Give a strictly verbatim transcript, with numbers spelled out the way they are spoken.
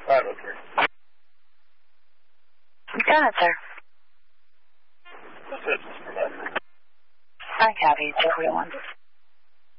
five oh three. Go ahead, sir. That's it, just provider. I copy, two forty-one.